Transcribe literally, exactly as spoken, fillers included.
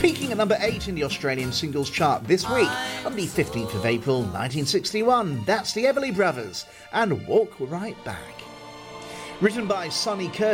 Peaking at number eight in the Australian singles chart this week on the fifteenth of April nineteen sixty-one. That's the Everly Brothers and Walk Right Back. Written by Sonny Curtis.